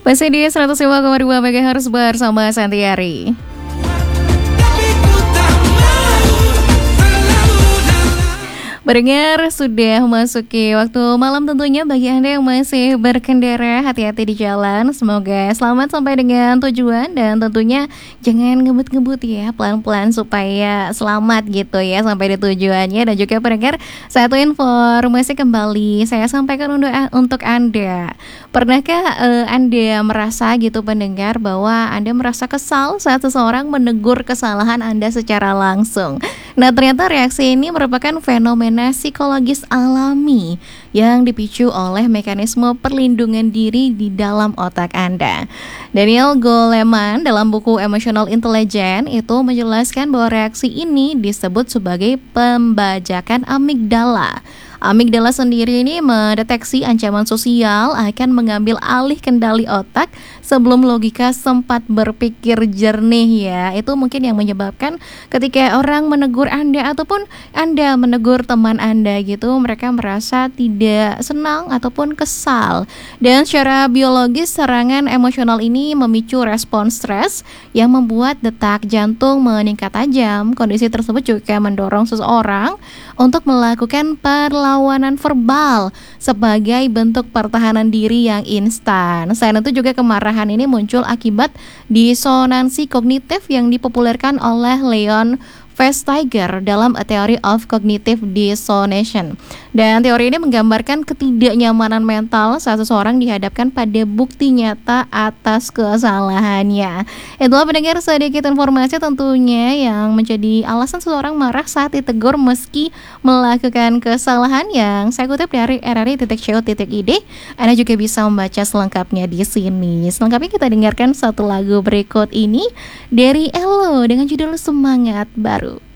Masih di 105,2 MHz bersama Santiari. Pendengar, sudah memasuki waktu malam tentunya bagi Anda yang masih berkendara, hati-hati di jalan. Semoga selamat sampai dengan tujuan dan tentunya jangan ngebut-ngebut ya, pelan-pelan supaya selamat gitu ya sampai di tujuannya. Dan juga pendengar, satu informasi kembali saya sampaikan untuk Anda. Pernahkah Anda merasa gitu pendengar bahwa Anda merasa kesal saat seseorang menegur kesalahan Anda secara langsung? Nah, ternyata reaksi ini merupakan fenomena psikologis alami yang dipicu oleh mekanisme perlindungan diri di dalam otak Anda. Daniel Goleman dalam buku Emotional Intelligence itu menjelaskan bahwa reaksi ini disebut sebagai pembajakan amigdala. Amigdala sendiri ini mendeteksi ancaman sosial akan mengambil alih kendali otak sebelum logika sempat berpikir jernih ya. Itu mungkin yang menyebabkan ketika orang menegur Anda ataupun Anda menegur teman Anda gitu, mereka merasa tidak senang ataupun kesal. Dan secara biologis serangan emosional ini memicu respon stres yang membuat detak jantung meningkat tajam. Kondisi tersebut juga mendorong seseorang untuk melakukan perlawanan verbal sebagai bentuk pertahanan diri yang instan. Selain itu juga kemarahan ini muncul akibat disonansi kognitif yang dipopulerkan oleh Leon Festiger dalam A Theory of Cognitive Dissonance. Dan teori ini menggambarkan ketidaknyamanan mental saat seseorang dihadapkan pada bukti nyata atas kesalahannya. Itulah pendengar sedikit informasi tentunya yang menjadi alasan seseorang marah saat ditegur meski melakukan kesalahan yang saya kutip dari rri.co.id. Anda juga bisa membaca selengkapnya di sini. Selengkapnya kita dengarkan satu lagu berikut ini dari Elo dengan judul Semangat Baru.